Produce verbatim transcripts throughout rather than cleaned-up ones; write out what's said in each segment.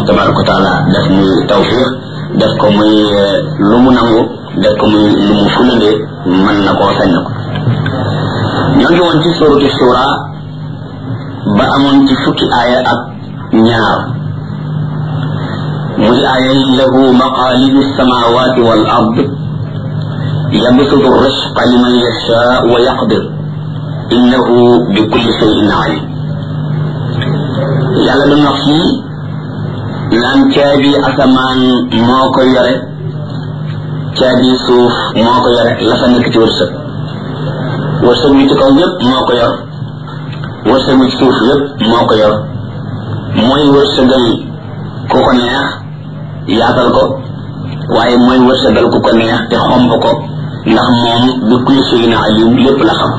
tabaraka wa taala def muy tawfiq def ko muy lu mu nangu def ko muy lu mu fulande man na ko sañ na ko ñoo ngi woon ci suratu shura ba amoon ci fukki aaya ak ñaar muy aaya lahu maqalidu samawati wal ard yabsutu rizqa liman yasha wa yaqdir innahu bi kulli shay'in alim yàlla du wax fii naan caabi asamaan moo ko yore caabi suuf moo ko yore la fa nekk ci wërsëg wërsëg wi ci kaw yépp moo ko yor wërsëg wi ci suuf yépp moo ko yor mooy wërsëgal ku ko neex yaatal ko waaye mooy wërsëgal ku ko neex te xomb ko ndax moom bi kulli shay'in alim lépp la xam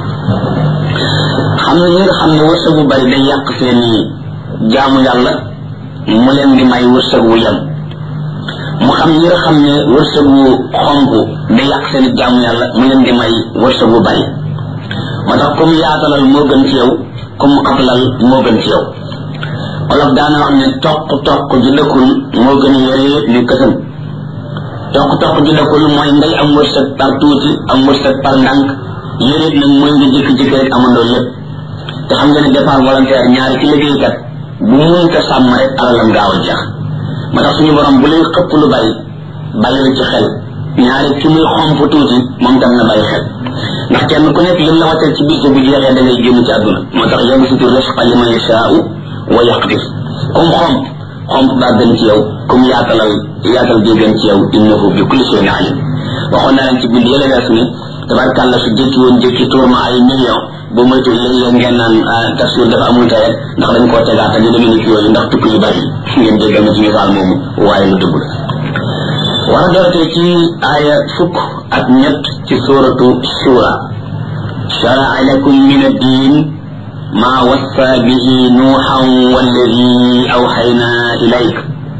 xam na ñi nga xam ne wërsëg bu bari day yàq seeni jaamu yàlla mu leen di may wërsëg wu yem mu xam ñi nga xam ne wërsëg wu xomb day yàq seeni jaamu yàlla mu leen di may wërsëg wu bari moo tax comme yaatalal moo gën ci yow comme xatalal moo gën ci yow olof daana wax ne toq toq ji dëkkul moo gën yore ni kësam toq toq ji dëkkul mooy ngay am wërsëg par tuuti am wërsëg par ndànk yéreet nag mooy nga jékki-jékki rek amandoo lépp te xam nga ne départ volontaire ñaari ci liggéeykat bu munta sàmm rek alalam gaaw a jeex moo tax suñu borom bu lay xëpp lu bari bàyyil ci xel ñaari ki muy xomp tuuti moom tam na bàyyi xel ndax kenn ku nekk lim la watal ci bis bu jeexee da ngay génn ci àdduna moo tax yabsutu rizqa liman yashaa'u wa yaqdir comme xomp xomp baa gën ci yow comme yaatalal yaatal bi gën ci yow innahu bi kulli shay'in alim waxoon naa leen ci bind yële weesu ni tabarkàlla su jékki woon jékki tuur ma ay million bu moytu léeg-léeg ngeen naan tafsir dafa amul tayet ndax dañ koo tegaat ak yu demee ni yooyu ndax tukki yu bari ngeen déggal ma ci misaal moomu waaye lu dëgg la war a doortee ci aaya fukk ak ñett ci suratu shura shara'a lakum min ad-din ma wassa bihi nuuhan walladi awxayna ilayk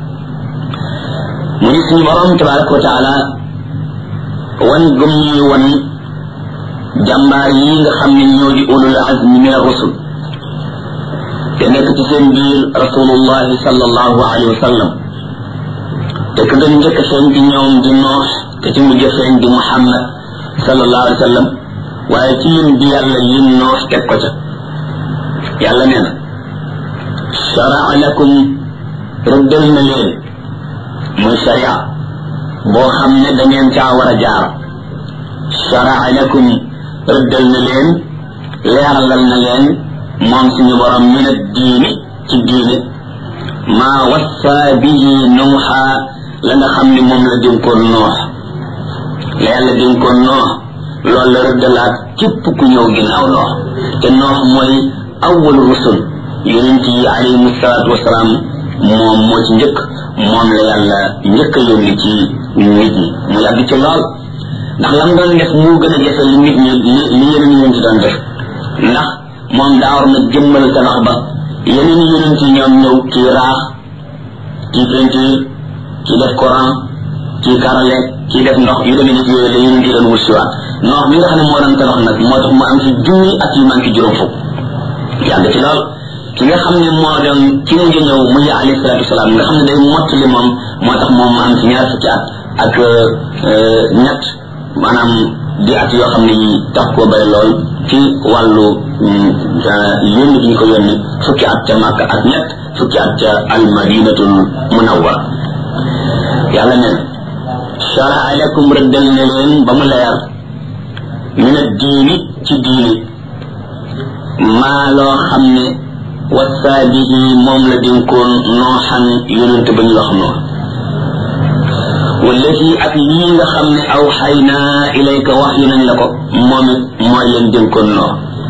mu ni suñu borom tabaraka wa taala wan gëm ñuy wan jàmbaar yi nga xam ne ñoo di ulul azmi min ar-rusul te nekk ci seen biir rasulullahi sallallahu alayhi wa sallam te ka gën njëkk feeñ di ñoom di noox te ci mujj feeñ di muhammad sallallahu alayhi wa sallam waaye ci lim bi yàlla lim noox teg ko ca yàlla nee na shara'a lakum rëddal na leen muy sharia boo xam ne da ngeen caa war a jaar shara'a lakum rëddal na leen leeralal na leen moom suñu borom min ad-diini ci diine maa wassa bihi nuuha la nga xam ne moom la dénkoon noox la yàlla dénkoon noox loolu la rëddalaat képp ku ñëw ginnaaw noox te noox mooy awwal rusul yonent yi alayhimu salaatu wasalaam moom moo ci njëkk moom la yàlla njëkk a yónni ci nit ñi mu yàgg ci lool ndax lam doon def mu gën a jafe li nit ñi li li yeneen yonent doon def ndax moom daa war na jëmmal tabax ba yeneen yonent yi ñoom ñëw kii raax kii peinture kii def courant kii karale kii def ndox yu demee nit yooyu la yonent yi doon wut siwaat ndox mi nga xam ne moo doon tabax nag moo tax mu am ci junni at yu manqué juróom fukk yàgg ci lool ki nga xam ne moo doon ki mujj ñëw muy alayhi salaatu wasalaam nga xam ne day mottali moom moo tax moom mu am ci ñaar fukki at ak ñett maanaam di at yoo xam ne yi tax koo bari lool ci wàllu yónni gi ñu ko yónni fukki at ca Makka ak ñett fukki at ca almadinatul munawwara yàlla neen shara'a lakum rëddal na leen ba mu leer min ad-diini ci diini maa loo xam ne wassa bihi moom la dénkoon nooxan yonent ba ñu wax noonu wallati ak lii nga xam ne awxayna ilayka wax yu nañ la ko moom it mooy leen dénkoon noo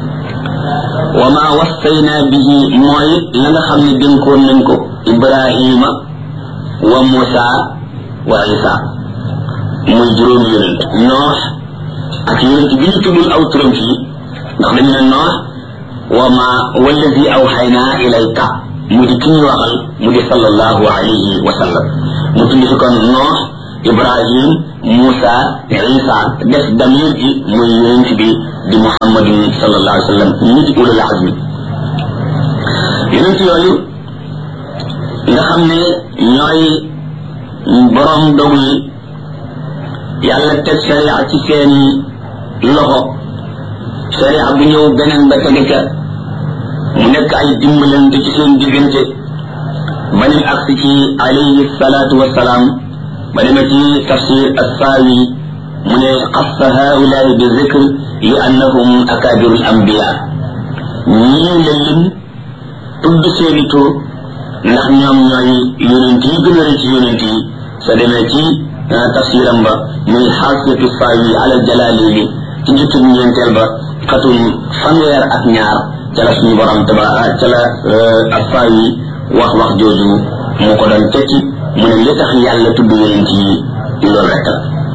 wa ma wassayna bihi mooy la nga xam ne dénkoon nañ ko ibrahima wa musa wa isa muy juróomi yonent noox ak yonent bi ñu tuddul aw turam fii ndax dañu ne noox wa ma wallazi awxayna ilayka mu di ki ñu waxal mu di sallallahu alayhi wa sallam mu tudd fi kon noox ibrahim musa isa def damir ji muy yonent bi di muhammadun sallallahu alayhi wa sallam ñi di ulul azmi yonent yooyu nga xam ne ñooy borom dogu yi yàlla teg sharia ci seeni loxo sharia bu ñëw beneen ba tege ca mu nekk ay dimbalante ci seen diggante ba nim agsi ci alayhi salaatu wassalaam ba dema ci tafsir as-Saawi mu ne xassa haulaai bi zikr li annahum akabiru al-anbiya ñii la lim tudd seeni tur ndax ñoom ñooy yonent yi gën a rëy ci yonent yi soo demee ci tafsiram ba muy xaasiyatu Saawi ala Jalaalini ci jukkib ñeenteel ba xatum fanweer ak ñaar ca la suñu borom taba ca la as-Saawi wax wax jooju mu ko doon tekki mu ne li tax yàlla tudd yonent yi loolu rek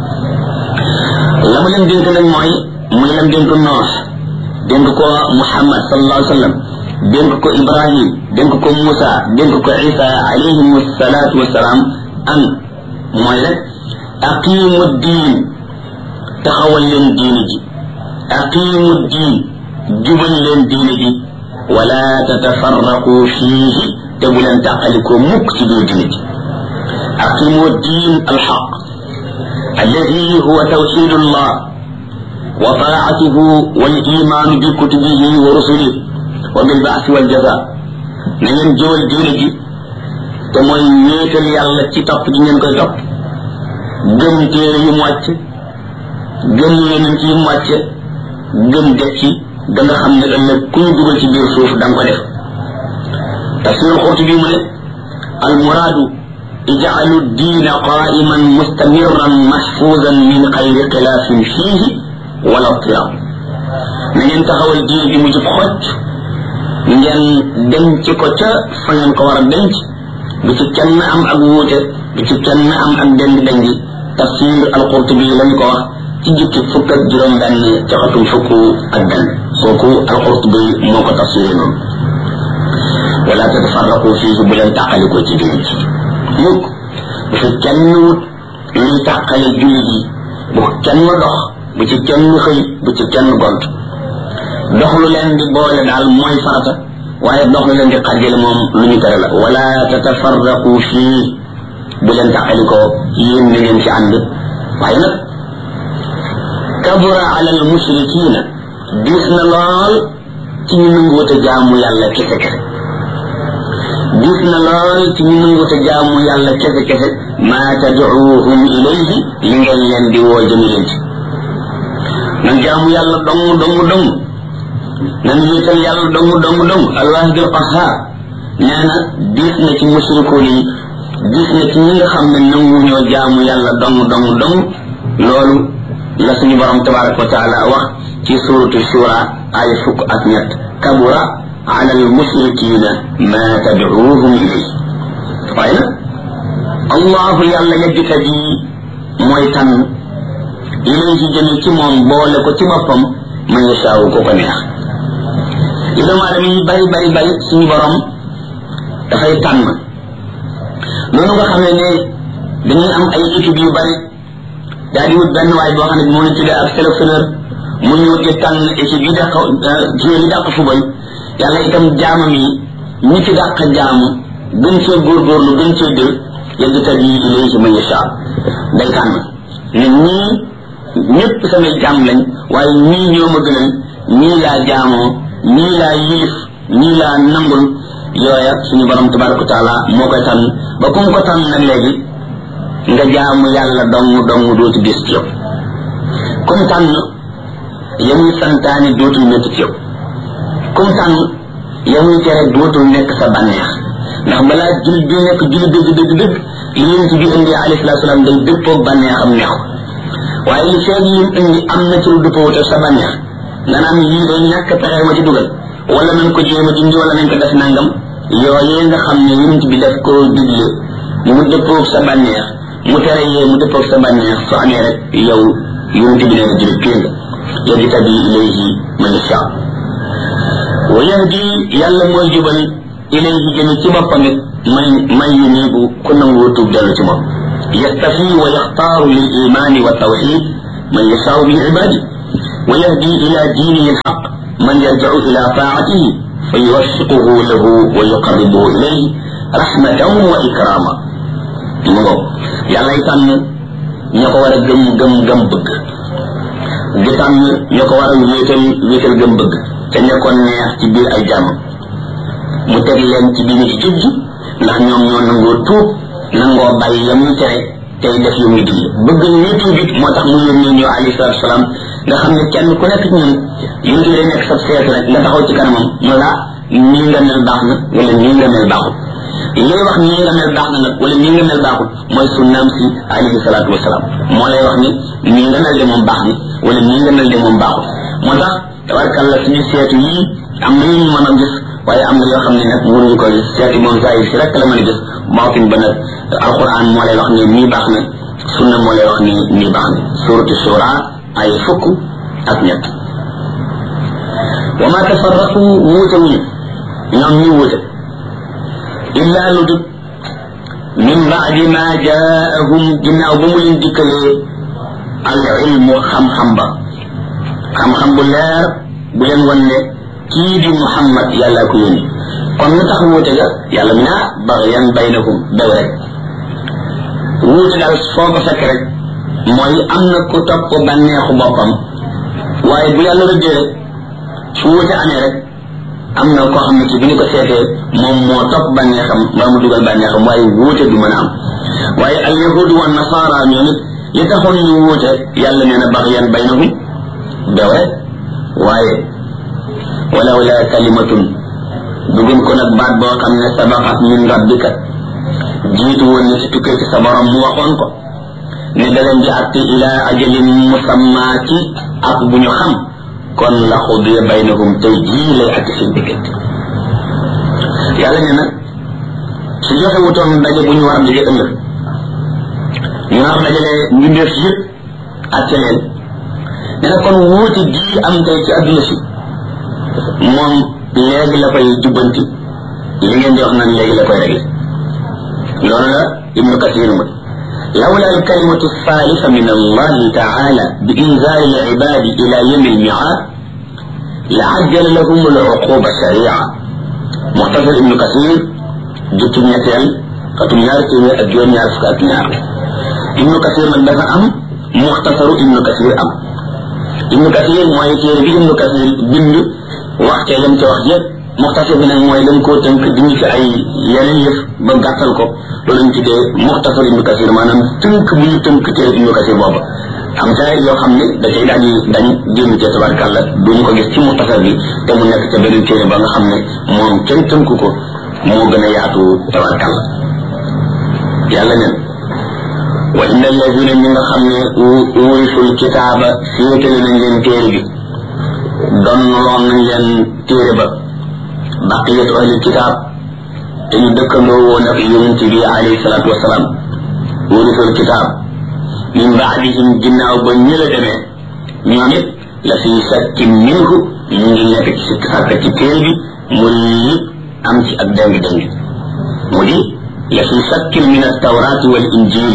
la mu leen dénk nag mooy muy leen dénk Noox dénk ko Muhammad sallallahu alayhi wa sallam dénk ko Ibrahim dénk ko Musa dénk ko Isa alayhim salaatu wasalaam an mooy rek aqimu diin taxawal leen diine ji aqimu diin jubal leen diine ji wala tatafarraqu fiihi te bu leen tàqalikoo mukk ci biir diine ji aqimu diin alxaq alladi huwa tawxidu llah wa taatuhu wal imaanu bi kutubihi wa rusulihi wa bil baasi wal jaza na ngeen jëwal diine ji te mooy wéetal yàlla ci topp gi ngeen koy topp gëm téere yu mu wàcc gëm yonent yi mu wàcce gëm dekki da nga xam ne ëllëg ku ñu dugal ci biir suuf da nga ko def tafsir Qurtubi mu ne al muraadu ij'alu diina qaa'iman mustamirran mahfuuzan min xayri xilaafin fiihi wala tirab na ngeen taxawal diine bi mu jub xocc ngeen denc ko ca fa ngeen ko war a denc bu ci kenn am ak wuute bu ci kenn am ak dend dengi tafsir al Qurtubi lañ ko wax ci jukki fukk ak juróom benn ca xatum fukk ak benn kooku al Qurtubi moo ko tafsiré noonu wala tatafarraqu fiihi bu leen tàqali ko ci diine ji mukk bu fi kenn wut luy tàqale jullit yi bu kenn dox bu ci kenn xëy bu ci kenn gont dox lu leen di boole daal mooy farata waaye dox lu leen di xàjjale moom lu ñu tere la wala tatafarraqu fii bu leen tàqali ko yéen na ngeen ci ànd waaye nag kabura ala al mushrikina diis na lool ci ñu nanguwut a jaamu yàlla kese kese diis na lool ci ñu nanguwut a jaamu yàlla kese kese maa tad'uuhum ilayhi li ngeen leen di woo jëmi leen ci nan jaamu yàlla dong dong dong nan wéetal yàlla dong dong dong alwaahidul qahhaar nee na diis na ci mushrikoon yi diis na ci ñi nga xam ne nanguñoo jaamu yàlla dong dong dong loolu la suñu borom tabaraka wa taala wax ci suratu shura ay fukk ak ñett kabura ala al mushrikina ma tad'uuhum ilayhi waaye nag allahu yàlla yajtabi mooy tànn ilayhi jëme ci moom boole ko ci boppam man yashaawu ko ko neex yi doomu aadama yi bari bari bari suñu borom dafay tànn noonu nga xam ne dañuy am ay équipe yu bari daal di wut benn waay boo xam ne moo ñu tuddee ak sélectionneur mu ñëw di tànn équipe yi dàq joueur yi dàq football yàlla itam jaamam yi ñi ci dàq jaamu gën cee góorgóorlu gën cee dël yajtabi ilayhi man yashaa day tànn ne ñii ñëpp samay jaam lañ waaye ñii ñoo ma gënal ñii laa jaamoo ñii laa yilif ñii laa nangul yooya suñu borom tabaraka wa taala moo koy tànn ba ku mu ko tànn nag léegi nga jaamu yàlla dong dong dootu gis ci yow comme tànn yamuy santaane dootul métti ci yow comme tànn yamuy tere dootul nekk sa bànneex ndax balaa jullit bi nekk jullit dëgg dëgg dëgg li yonent bi indi alayhi salaatu salaam day dëppoo bànneexam neex waaye li feeg yi indi am na ci lu dëppoo te sa bànneex nga naan yii day ñàkk pexe ma ci dugal wala nañ ko jéem a dindi wala nañ ko def nangam yooyee nga xam ne yonent bi daf koo digle mu dëppoo sa bànneex mu tere yee mu dëppoo sa bànneex su amee rek yow yonent bi nee na jullit kii nga yajtabi ilayhi man yashaa wa yahdi yàlla mooy jubal ilayhi jëme ci boppam it man man yunibu ku nangoo tuub dellu ci moom yastafi wa yaxtaaru lil imaani wa tawxid man yashaau min ibaadi wa yahdi ila diinihi alxaq man yarjacu ila taatihi fa yuwaffiquhu lahu wa yuqarribuhu ilayhi rahmatan wa ikrama mu ngo yàlla yi tànn ña ko war a gëm gëm gëm bëgg di tànn ña ko war a wéetal wéetal gëm bëgg te nekkoon neex ci biir ay jàmm mu teg leen ci diine ci jub ji ndax ñoom ñoo nangoo tuub nangoo bàyyi yam ñu tere tey def yu muy digle bëgg ñu tuub it moo tax mu yónnee ñu alayhi salaatu wasalaam nga xam ne kenn ku nekk ci ñun yéen ci lay nekk sa seetu rek nga taxaw ci kanamam mu la nii nga mel baax na wala nii nga mel baaxul lay wax nii nga mel baax na nag wala nii nga mel baaxul mooy sunnaam si alayhi salaatu wasalaam moo lay wax ni nii nga mel de moom baax na wala nii nga mel de moom baaxul moo tax tabarkalla suñu seetu yii am na ñu mën a gis waaye am na yoo xam ne nag mënuñu ko gis seeti moom zahir si rek la mën a gis baatin ba nag alquran moo lay wax ni nii baax na sunna moo lay wax ni nii baax na suratu shura ay fukk ak ñett wa ma tafarraqu wuute wuñu ñoom ñu wuute illa lu dut min baadi ma jaahum ginnaaw ba mu leen dikkalee al ilmu xam-xam ba xam-xam bu leer bu leen wan ne kii di Muhammad yàlla ko yónni kon lu tax wuute ga yàlla mi naa bagyan baynahum daw rek wuute daal foo ko fekk rek mooy am na ku topp bànneexu boppam waaye bu yàlla rëddee rek su wuute amee rek am na koo xam ne ci bi ñu ko seetee moom moo topp bànneexam mbaa mu dugal bànneexam waaye wuute du mën a am waaye al yahudu wa nasara ñoom it li taxoon ñu wuute yàlla nee na bagyan baynahum daw rek waaye walaw la kalimatun dugum ko nag baat boo xam ne sabaqat min rabbika jiitu woon ne ci tukkee ci sa borom mu waxoon ko ne da leen di atte ila ajalin musamma ci ak bu ñu xam kon la xudiya baynahum tey jii lay atte seen diggante yàlla ne nag su joxe wutoon daje bu ñu war a daje ëllëg ñu war a dajale mbindeef yëpp atte leen ne na kon wuute jii am tey ci adduna si moom léegi la koy jubbanti li ngeen di wax naan léegi la koy réglé loolu la ibnu kasir mu lawla alkalimatu salisa min allahi taala bi inzari alibadi ila yawm almi'ad la ajjala lahum aluquba sharia muxtasar ibnu kasir juttub ñetteel xatum ñaar téeméer ak juróom ñaar fukk ak ñaar ibnu kasir nag dafa am muxtasaru ibnu kasir am ibnu kasir mooy téere bi ibnu kasir bind waxte lam ca wax yëpp muxtasar bi nag mooy lam koo tënk dindi ci ay yeneen yëf ba gàttal ko loolu lañ tuddee muxtasar ibnu kasir maanaam tënk bu ñu tënk téere ibnu kasir boobu am saa yoo xam ne da cay daal di dañ génn ca tabarkàlla duñu ko gis ci muxtasar bi te mu nekk ca beneen téere ba nga xam ne moom kenn tënk ko moo gën a yaatu tabarkàlla yàlla neen wa inna alladina ñi nga xam ne wurisul kitaaba féetale nañ leen téere bi doon loon nañ leen téere ba baqiyatu ahli kitaab te ñu dëkkandoo woon ak yonent bi alayhi salaatu wasalaam wurisul kitaab min baadihim ginnaaw ba ñi la demee ñoom it la fi shakkin minhu ñu ngi nekk ci sikk sàkk ci téere bi mu yëpp am ci ak déng-déng mu di la fi shakkin min at-tawraati wal injil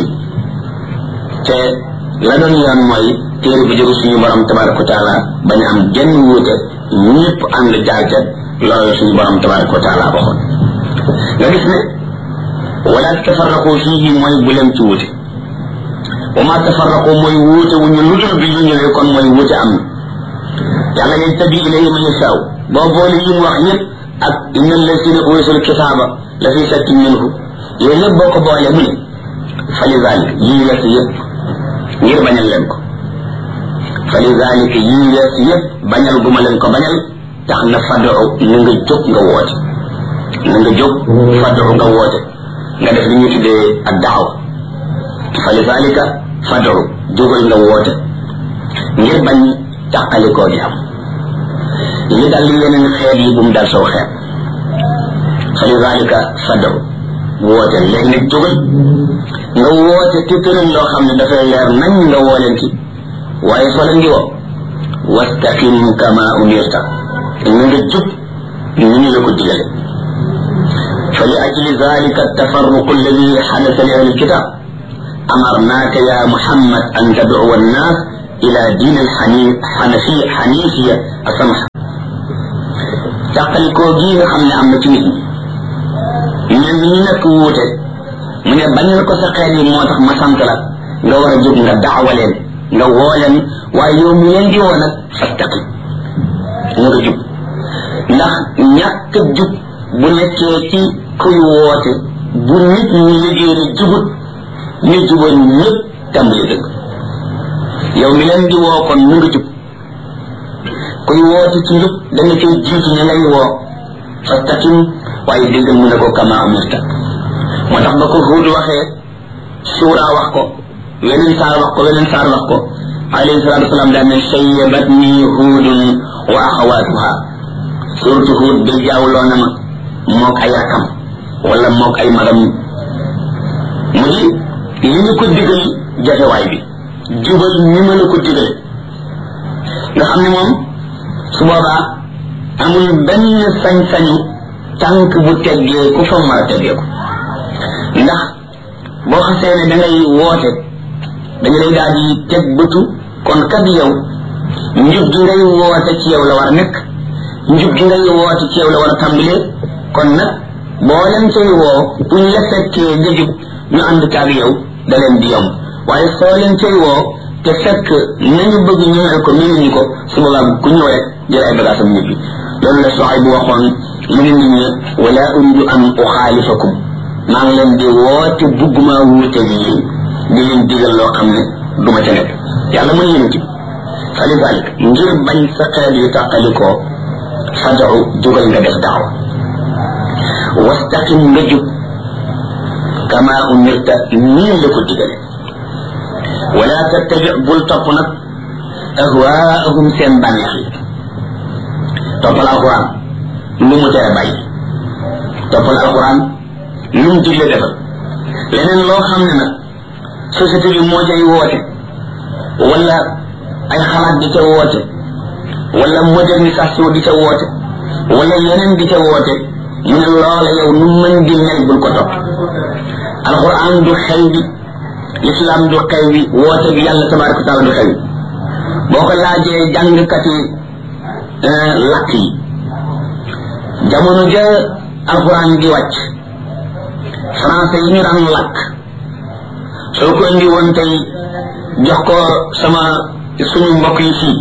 te la doon yoon mooy téere bu jóge suñu borom tabaraka wa taala bañ am genn wuute ñëpp ànd jaar ca loolu suñu borom tabaraka wa taala waxoon nga gis ne wala tafarraqu fihi mooy bu leen ci wuute wa ma tafarraqu mooy wuute wu ñu lu dul bi ñu ñëwee kon mooy wuute am na yàlla ngay tabi ilayhi man yashaa boo boole yi mu wax yëpp ak inna alladina urisul kitaaba la fi shakkin minhu yooyu yëpp boo ko boole mu ne fa li zalik yii wees yëpp ngir bañal leen ko fa li zalika yii wees yëpp bañal guma leen ko bañal tax na fadu na nga jóg nga woote na nga jóg fadu nga woote nga def li ñu tuddee ak daaw fa li zalika fadu jógal nga woote ngir bañ tàqalikoo di am li dal li yeneen xeet yi bu mu dal saw xeet fa li zalika fadu woote léegi nag jógal nga woote te tëral loo xam ne dafay leer nañ nga woo leen ci waaye soo leen di woo wastaqim kama umirta na nga jub ni ñu la ko digale fa li ajli zalika tafarruq alladi xadasa li ahli alkitab amarnaaka ya muhammad an tad'uwa annas ila din alxanafi xanifiya asamha tàqalikoo gii nga xam ne am na ci nit ñi ñen ñi nekk wuute mu ne bañal ko sa xeet yi moo tax ma sant la nga war a jóg nga daawa leen nga woo leen waaye yow mu leen di woo nag fastaqi nga jub ndax ñàkk jub bu nekkee ci kuy woote bu nit ñi liggéey ni jubut ñu juboon ñëpp tàmbali dëgg yow mi leen di woo kon mu nga jub kuy woote ci njub da nga cay jiitu ña ngay woo fastaqim waaye dégg mu ne ko kama amirta moo tax ba ko Huud waxee suura wax ko weneen saar wax ko weneen saar wax ko alayhi salatu wasalaam daa ne sayyabatni Huudun wa axawaatuha suratu Huud bi jaawloo na ma mook ay rakam wala mook ay magam mu di li ñu ko digal jafewaay bi jubal ni ma la ko digal nga xam ne moom su boobaa amul benn sañ-sañu tànk bu teggee ku fa mën a teggee ko ndax boo xasee ne da ngay woote dañu lay daal di teg bëtu kon kat yow njub gi ngay woote ci yow la war a nekk njub gi ngay woote ci yow la war a tàmbalee kon nag boo leen cay woo bu ñu la fekkee nga jub ñu ànd kaag yow da leen di yomb waaye soo leen cay woo te fekk nañu bëgg ñu mel ko mënuñu ko su boobaa ku ñëw rek jël ay bagaasam ñibbi loolu la soxay bu waxoon mu ne nit ñi wala uridu an uxaalifakum maa ngi leen di woote bugguma wuute gi yéen di leen digal loo xam ne du ma ca nekk yàlla mën yéen ci fa li dalik ngir bañ sa xeet yu tàqalikoo fad'u jugal nga def daawa wastaqim nga jub kama umirta nii la ko digale wala tattabi bul topp nag ahwaahum seen bànneex yi toppal alquran lu mu tere bàyyi toppal alquran lu mu digle defal leneen loo xam ne nag société bi moo cay woote wala ay xalaat di ca woote wala modernisation di ca woote wala yeneen di ca woote mu ne loola yow nu mën di mel bul ko topp alquran du xew bi l'islam du xew bi woote bi yàlla tabaraka wa taala du xew boo ko laajee jàngkat yi lakk yi jamono ja alquran di wàcc français yi ñu daan lakk soo ko indi woon tey jox ko sama suñu mbokk yi fii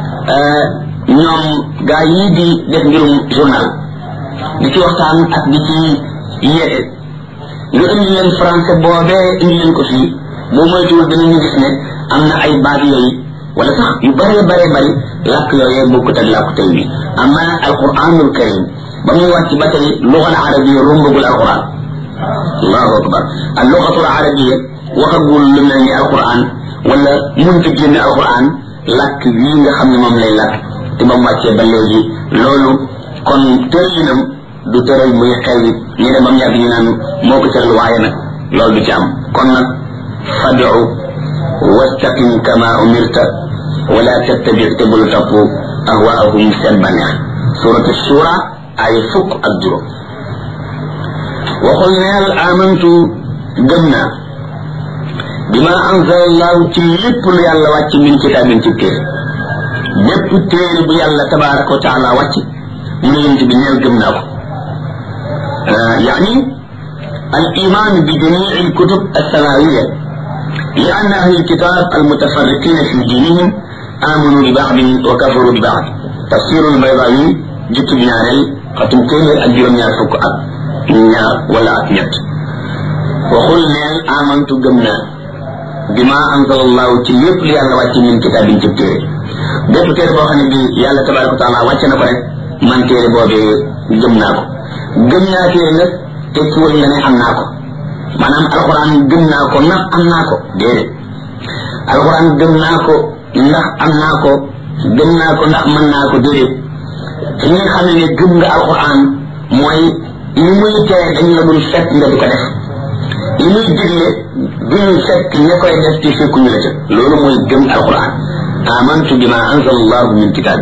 ñoom gaa yii di def mbirum journal di ci waxtaan ak di ci yéete ñu indi leen français boobee indi leen ko fii boo moytuwul danañu gis ne am na ay baat yooyu wala sax yu bare bare bari làkk yooyee bokkut ak làkku tey bi amma alquranul karim ba muy wàcc ba tey lugal arabiyya rombagul alquran allahu akbar al lugatul arabiyya waxagul lu mel ni alquran wala munta génn alquran làkk wii nga xam ne moom lay làkk te ba mu wàccee ba léegi loolu kon tëralinam du tëral muy xew yi ñu dem ba mu yàgg ñu naan moo ko tëral waaye nag loolu du ci am kon nag fad'u wastaqim kama umirta wala tattabi te bul topp ahwaahum seen baneex suratu shura ay fukk ak juróom waxul neel amantu gëm naa bima anzala allahu ci lépp lu yàlla wàcc min kitaabin ci téere bépp téere bu yàlla tabaraka wa taala wàcc mu ne yent bi neel gëm naa ko يعني الإيمان بجميع الكتب السماوية لأن أهل الكتاب المتفرقين في دينهم آمنوا ببعض وكفروا ببعض تفسير البيضاوي جت بناري ختم كيمير أجرم يا فكأة ولا أتنيت وقل نيل آمنت قمنا بما أنزل الله تليب لي على واتي من كتاب تبتير بيب تير بوخاني بي يالا تبارك وتعالى واتنا فرق من تير بوبي قمناكو gëm naa téere nag tekkiwul nga ne am naa ko maanaam alquran gëm naa ko ndax am naa ko déedéet alquran gëm naa ko ndax am naa ko gëm naa ko ndax mën naa ko déedéet fi nga xam ne gëm nga alquran mooy li muy tere dañu la dul fekk nga di ko def li muy digle duñu fekk ña koy def te fekkuñu la ca loolu mooy gëm alquran amantu bima anzala allahu min kitab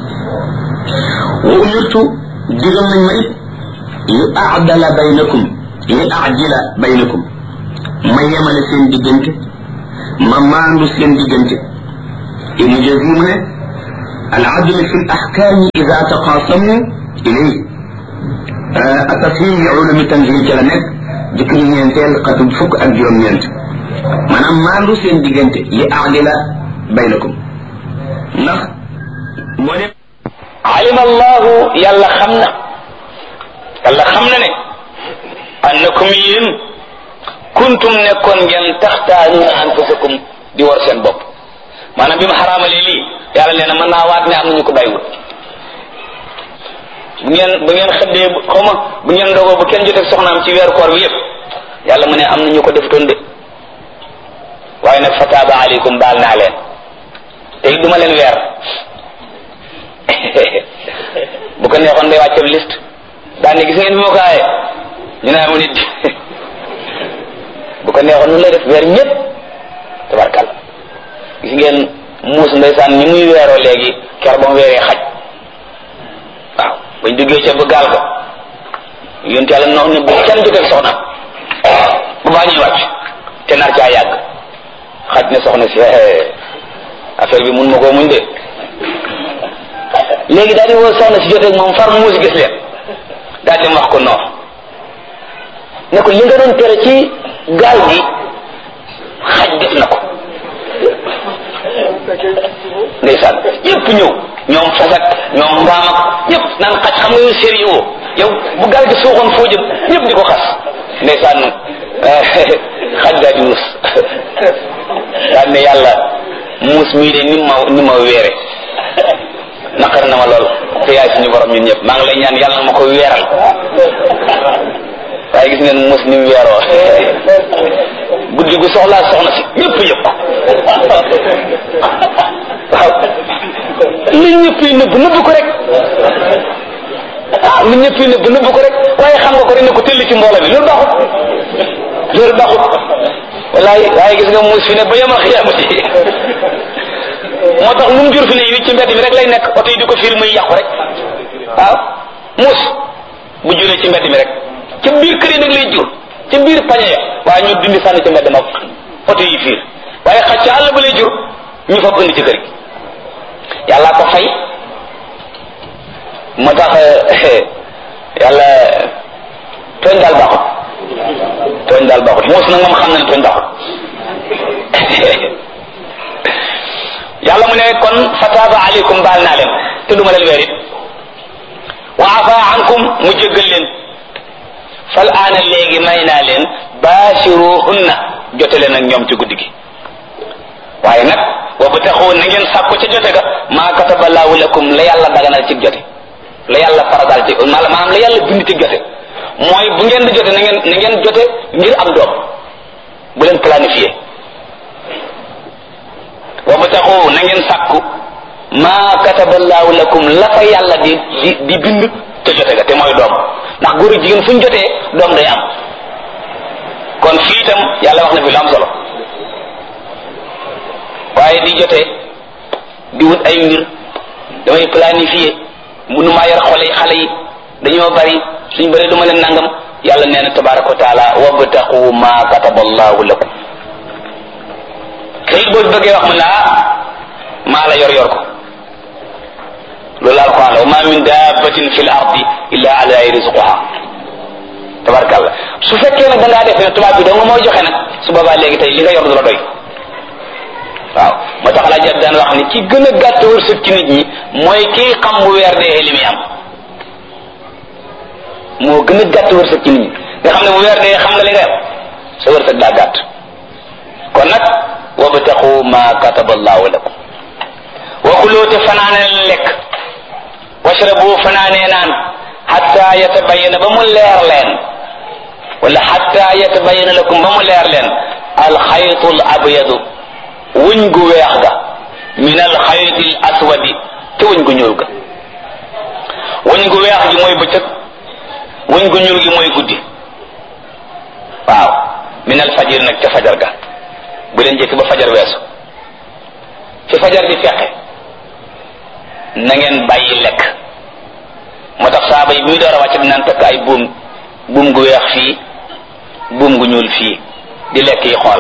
wa umirtu digal nañ ma it li aadala baynakum li aajila baynakum ma yemale seen diggante ma maandu seen diggante ibnu jazim ne al adl fi al ahkam idha taqasamu ilayhi atafhim bi ulumi tanzil ci la nekk jëkk ñu ñeenteel xatum fukk ak juróom-ñeent maanaam maandu seen diggante li aadila baynakum ndax moo dem alima allahu yàlla xam na yàlla xam na ne annakum yéen kuntum nekkoon ngeen taxtaanuuna anfusakum di war seen bopp maanaam bi mu xaraamalee lii yàlla nee na mën naa waat ne am nañu ko bàyyiwut bu ngeen bu ngeen xëddee xaw ma bu ngeen ndogoo bu kenn jotee soxnaam ci weeru koor bi yëpp yàlla mu ne am nañu ko defutoon de waaye nag fataaba aleykum baal naa leen te it duma leen weer bu ko neexoon day wàcce liste daan ne gis ngeen bi ma ko aaye ñu ne amu nit bu ko neexoon nu lay def weer ñëpp tabarkal gis ngeen muus ndeysaan ñi muy weeroo léegi ker ba mu weeree xaj waaw bañ duggee ca ba gaal ko yonte yàlla noonu ne bu kenn jotee soxna bu baa ñuy wàcc te nar caa yàgg xaj ne soxna si affaire bi mun ma koo muñ de léegi daal di woo soxna si jotee moom far muus gis leen daal di wax ko non ne ko li nga doon tere ci gaal gi xaj def na ko ndeysaan ñëpp ñëw ñoom fasak ñoom mbaam ak ñëpp naan xaj xam nga yow sérieux yow bu gaal gi suuxoon foo jëm ñëpp di ko xas ndeysaan xaj daal di muus daal ne yàlla muus mii de ni ma ni ma weere naqar na ma lool te yaay suñu borom ñun ñëpp maa ngi lay ñaan yàlla na ma ko weeral waaye gis ngeen muus ni mu weeroo guddi gu soxlaa soxna si ñëpp yëpp waaw li ñëpp yi nëbb nëbb ko rek ah li ñëpp yi nëbb nëbb ko rek waaye xam nga ko rek ne ko tëll ci mbooloo mi loolu baaxut loolu baaxut wallaay waaye gis nga muus fi ne ba yemal xiyaamati moo tax lu mu jur fi ne yi ci mbedd mi rek lay nekk oto yi di ko fiir muy yàqu rek waaw muus bu juree ci mbedd mi rek ci biir kër yi nag lay jur ci biir pañe ya waaye ñu dindi sànni ci mbedd ma oto yi fiir waaye xaj ci àll ba lay jur ñu fab indi ci kër gi yàlla ko fay moo tax yàlla tooñ daal baaxut tooñ daal baaxut muus nag moom xam na ne tooñ baaxut yàlla mu ne kon fataaba aleykum baal naa leen te duma leen weer it wa afa ankum mu jéggal leen fal aana léegi may naa leen baashiruhunna jote leen ak ñoom ci guddi gi waaye nag wa bataxu na ngeen sàkku ca jote ga maa kataba laahu lakum la yàlla daganal ci jote la yàlla faradal ci maanaam la yàlla bind ci jote mooy bu ngeen di jote na ngeen na ngeen jote ngir am doom bu leen planifié wa bataxu na ngeen sàkku maa kataba laahu lakum la fa yàlla di di di bind ca jote ga te mooy doom ndax góor ak jigéen fu ñu jotee doom day am kon fii itam yàlla wax na fi lu am solo waaye di jotee di wut ay mbir damay planifier mënumaa yar xole xale yi dañoo bari suñ bëree duma leen nangam yàlla nee na tabaraka wa taala wabtaqu ma kataba allahu lakum kayit boo bëggee wax mu laa maa la yor yor ko loolu alquran la wa ma min dabbatin fi l ardi illa ala rizquha tabarakallah su fekkee nag da ngaa def ne tubaab bi doo nga mooy joxe nag su boobaa léegi tey li nga yor du la doy waaw moo tax laa jot daan wax ni ki gën a gàtt wërsëg ci nit ñi mooy kii xam bu weer dee li muy am moo gën a gàtt wërsëg ci nit ñi nga xam ne bu weer dee xam nga li nga am sa wërsëg daa gàtt kon nag wabtaqu ma kataba allahu lakum wa kulu te fanaane lekk washrabu fanaanee naan hatta yatabayyana ba mu leer leen wala hatta yatabayyana lakum ba mu leer leen alxaytul abyadu wuñ gu weex ga min alxaytil aswadi te wuñ gu ñuul ga wuñ gu weex gi mooy bëccëg wuñ gu ñuul gi mooy guddi waaw min alfajir nag ca fajar ga bu leen jëkk ba fajar weesu ci fajar di feqe na ngeen bàyyi lekk moo tax saaba yi bi muy door a wàcc dinaan takk ay buum buum gu weex fii buum gu ñuul fii di lekk yi xool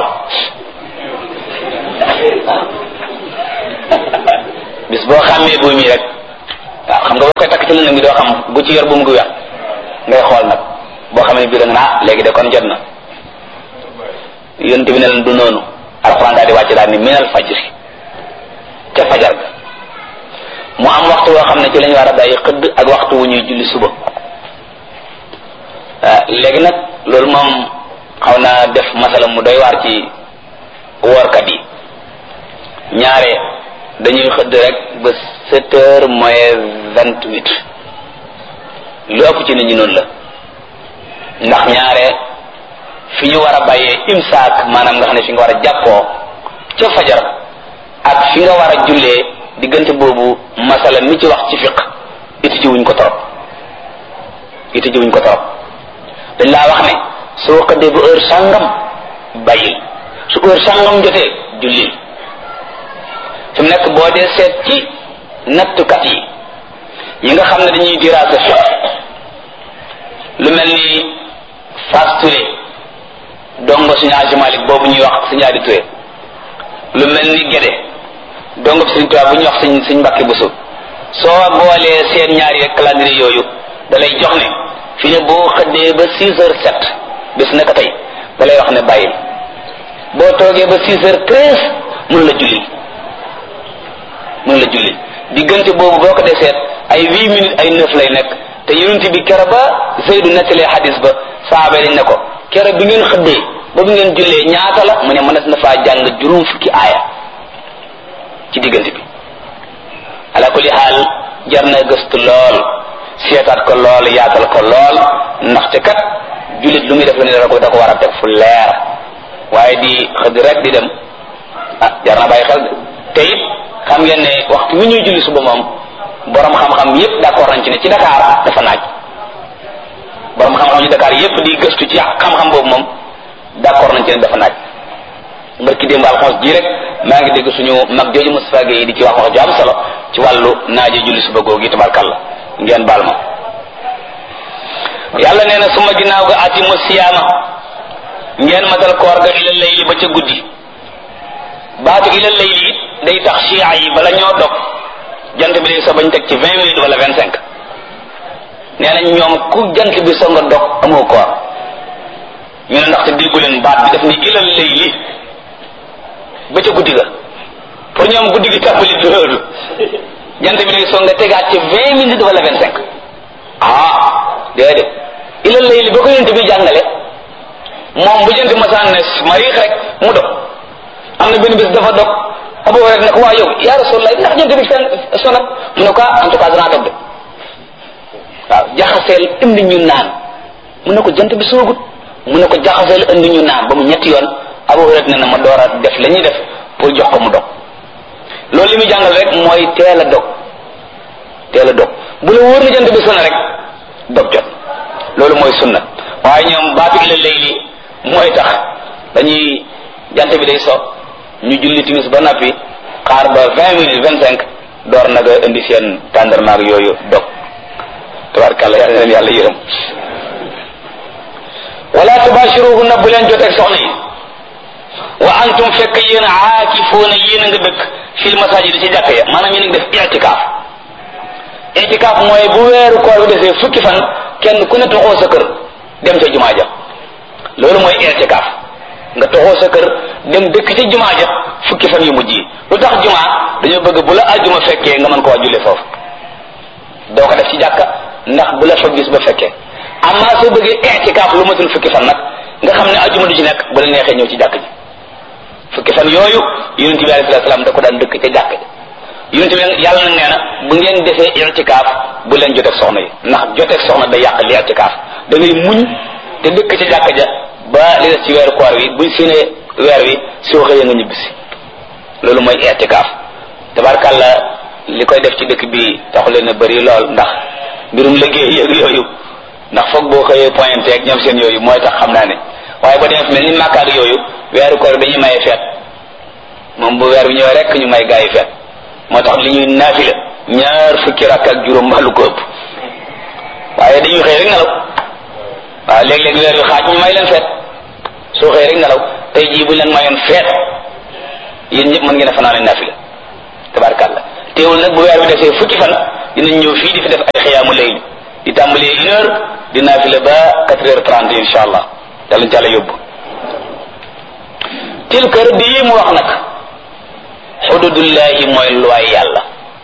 bis boo xàmmee buum yi rek waaw xam nga boo koy takk ci lëndëm bi doo xam bu ci yor buum gu weex ngay xool nag boo xam ne bii da nga naa léegi de kon jot na yonent bi ne leen du noonu alxuraan daal di wàcc daal ni minal fajri ca fajar ga mu am waxtu woo xam ne ci lañu war a bàyyi xëdd ak waxtu wu ñuy julli suba léegi nag loolu moom xaw naa def masala mu doy waar ci woorkat yi ñaare dañuy xëdd rek ba sept heures moins vingt huit lu ëpp ci nit ñi noonu la ndax ñaare fi ñu war a bàyyee imsaak maanaam nga xam ne fi nga war a jàppoo ca fajar ak fi nga war a jullee diggante boobu masala mi ci wax ci fiq iti ci wuñ ko torop iti ci wuñ ko torop dañ laa wax ne soo xëddee ba heure sàngam bàyyil su heure sàngam jotee jullil fi mu nekk boo dee seet ci nattukat yi yi nga xam ne dañuy diraasa fiq lu mel ni Fass Touré dongo suñu Aji Malik boobu ñuy wax suñu Adi Touré lu mel ni Gédé dongo bi suñu tubaab bu ñuy wax suñ suñ Mbàkke Buso soo boolee seen ñaari rek calendrier yooyu da lay jox ne fi ne boo xëddee ba six heures sept bis naka tey da lay wax ne bàyyil boo toogee ba six heures treize mun la julli mun la julli diggante boobu boo ko dee seet ay huit minutes ay neuf lay nekk te yonent bi kero ba Zeydu nettalee xadis ba saaba dañ ne ko kero bi ngeen xëddee ba bu ngeen jullee ñaata la mu ne mënees na faa jàng juróom fukki aaya ci diggante bi ala kulli xaal jar na gëstu lool seetaat ko lool yaatal ko lool ndaxte kat jullit lu muy def la ne da ko da ko war a def fu leer waaye di xëdd rek di dem ah jar na bàyyi xel te it xam ngeen ne waxtu wi ñuy julli suba moom borom xam-xam yépp d'accord nañ ci ne ci Dakar dafa naaj borom xam-xam ci Dakar yépp di gëstu ci xam-xam boobu moom d'accord nañ ci ne dafa naaj mbarki démb alxames ji rek maa ngi dégg suñu mag jooju Moustapha Gueye di ci wax wax ju am solo ci wàllu naaje julli suba googu tabarkalla ngeen baal ma yàlla nee na suma ginnaaw ga atimu siyaama ngeen matal koor ga ila layli ba ca guddi baatu ila layli day tax chia yi bala ñoo dog jant bi day so bañ teg ci vingt minutes wala vingt cinq nee nañ ñoom ku jant bi so nga dog amoo koor ñu ne ndaxte déggu leen baat bi daf ni ila layli ba ca guddi ga pour ñoom guddi gi tàmbali loolu jant bi day so nga tegaat ci vingt minutes wala vingt cinq ah déedéet ila layli ba ko yent bi jàngale moom bu jant masaan ne mariix rek mu dog am na benn bés dafa dog Abu Hurayra ne ko waa yow yaa Rasulullah ndax jant bi fenn sonat mu ne ko en tout cas danaa dog de waaw jaxaseel indi ñu naan mu ne ko jant bi soogut mu ne ko jaxaseel indi ñu naan ba mu ñetti yoon Abu Hurayra ne na ma door a def la ñuy def pour jox ko mu dog loolu li muy jàngal rek mooy teel a dog teel a dog bu la wóor na jant bi sona rek dog jot loolu mooy sunna waaye ñoom baatu ila layli mooy tax dañuy jant bi day so ñu julli timis ba nappi xaar ba vingt minutes vingt cinq door nag a indi seen tàndarmaag yooyu dog tabarkàlla yàlla leen yàlla yërëm wala tubashiruhunna bu leen joteeg soxna yi wa antum fekk yéen aakifuuna yéen a nga dëkk fil masajid ci jàkk ya maanaam yéen a ngi def i'tikaaf i'tikaaf mooy bu weeru koor bi desee fukki fan kenn ku ne toxoo sa kër dem ca jumaa ja loolu mooy i'tikaaf nga toxoo sa kër dem dëkk ca jumaa ja fukki fan yu mujj yi lu tax jumaa dañoo bëgg bu la ajjuma fekkee nga mën koo jullee foofu doo ko def ci jàkka ndax bu la fa gis ba fekkee amma soo bëggee i'tikaaf lu matul fukki fan nag nga xam ne ajjuma du ci nekk bu la neexee ñëw ci jàkk ji fukki fan yooyu yonent bi alayhi salaam da ko daan dëkk ca jàkk ji yonent bi yàlla nag nee na bu ngeen defee i'tikaaf bu leen joteeg soxna yi ndax joteeg soxna day yàq li i'tikaaf da ngay muñ te dëkk ca jàkk ja ba li des ci weeru koor wi buñ séenee weer wi soo xëyee nga ñibbisi loolu mooy i'tikaaf tabarkàlla li koy def ci dëkk bi taxu leen a bëri lool ndax mbirum liggéey yëg yooyu ndax foog boo xëyee pointé ak ñoom seen yooyu mooy tax xam naa ne waaye ba demee fi mel ni Makka ak yooyu weeru koor dañuy maye feet moom bu weer wi ñëwee rek ñu may gaa yi feet moo tax li ñuy naafila ñaar fukki rakk ak juróom mbaa lu ko ëpp waaye dañuy xëy rek nelaw waaw léeg-léeg weer wi xaaj ñu may leen feet soo xëy rek nelaw tey jii buñ leen mayoon feet yéen ñëpp mën ngeen a fanaane naafila tabarkàlla teewul nag bu weer wi desee fukki fan dinañ ñëw fii di fi def ay xiyaamu layl di tàmbalee une heure di naafile ba quatre heures trente insha allah yàlla ñu jàlla yóbbu. tilka rëdd yi mu wax nag xududullahi mooy luwaay yàlla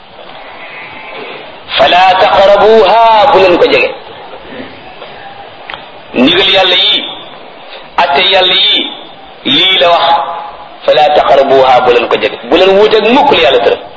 fala taqrabuha bu leen ko jege ndigal yàlla yi atte yàlla yi lii la wax fala taqrabuha bu leen ko jege bu leen wuuteeg mukk la yàlla tëral